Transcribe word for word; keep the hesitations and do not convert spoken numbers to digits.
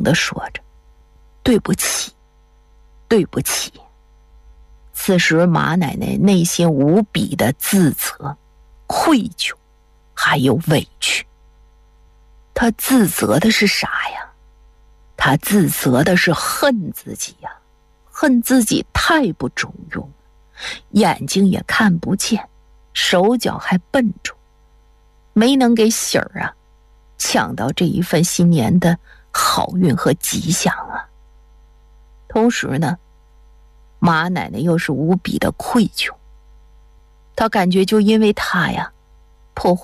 停地说着：“对不起，对不起。”此时马奶奶内心无比的自责、愧疚，还有委屈。她自责的是啥呀？她自责的是恨自己呀，恨自己太不中用，眼睛也看不见，手脚还笨重，没能给喜儿啊抢到这一份新年的好运和吉祥啊。同时呢，马奶奶又是无比的愧疚，她感觉就因为她呀破坏